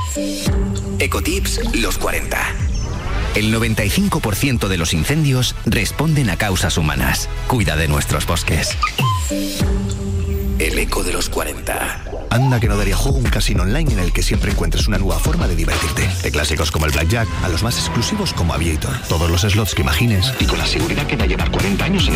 Ecotips los 40. El 95% de los incendios responden a causas humanas. Cuida de nuestros bosques. El eco de los 40. Anda que no daría juego un casino online en el que siempre encuentres una nueva forma de divertirte. De clásicos como el Blackjack a los más exclusivos como Aviator. Todos los slots que imagines y con la seguridad que va a llevar 40 años sin